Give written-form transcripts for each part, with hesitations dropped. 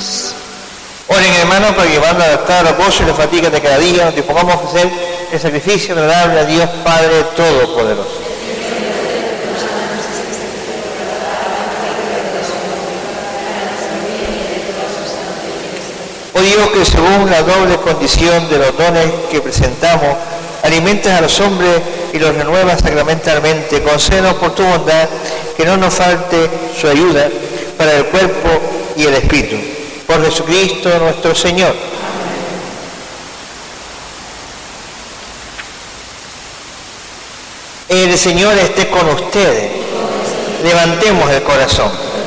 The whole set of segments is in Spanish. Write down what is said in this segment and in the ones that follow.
Jesús. Oren, hermanos, para que van a adaptar los gozos y las fatigas de cada día, nos dispongamos a ofrecer el sacrificio agradable a Dios Padre Todopoderoso. Oh Dios, que según la doble condición de los dones que presentamos, alimentas a los hombres y los renuevas sacramentalmente, concédenos por tu bondad que no nos falte su ayuda para el cuerpo y el espíritu. Por Jesucristo nuestro Señor. El Señor esté con ustedes. Levantemos el corazón.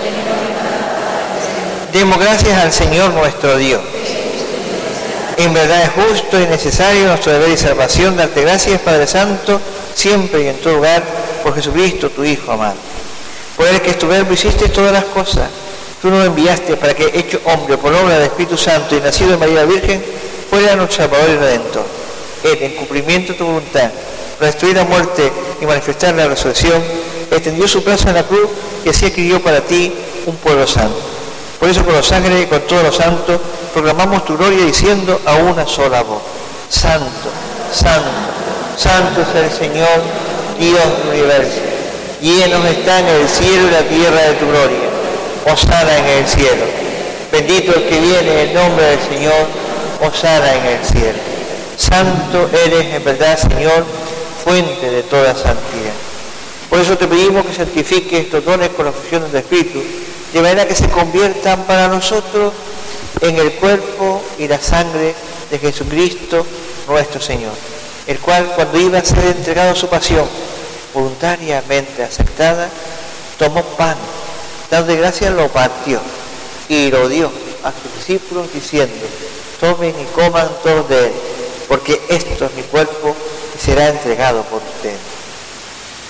Demos gracias al Señor nuestro Dios. En verdad es justo y necesario nuestro deber y salvación darte gracias, Padre Santo, siempre y en todo lugar, por Jesucristo, tu Hijo amado. Por el que es tu verbo hiciste todas las cosas. Tú nos enviaste para que, hecho hombre por obra del Espíritu Santo y nacido de María Virgen, fuera nuestro Salvador y Redentor. Él, en cumplimiento de tu voluntad, para destruir la muerte y manifestar la resurrección, extendió su brazo en la cruz y así adquirió para ti un pueblo santo. Por eso, con los ángeles y con todos los santos, proclamamos tu gloria diciendo a una sola voz: Santo, Santo, Santo es el Señor, Dios del universo. Llenos están el cielo y la tierra de tu gloria. Hosana en el cielo. Bendito el que viene en nombre del Señor. Hosana en el cielo. Santo eres en verdad, Señor, fuente de toda santidad. Por eso te pedimos que santifiques estos dones con la fusión del Espíritu, de manera que se conviertan para nosotros en el cuerpo y la sangre de Jesucristo nuestro Señor, el cual, cuando iba a ser entregado a su pasión, voluntariamente aceptada, tomó pan, dando gracias, lo partió y lo dio a sus discípulos diciendo: tomen y coman todos de él, porque esto es mi cuerpo que será entregado por ustedes.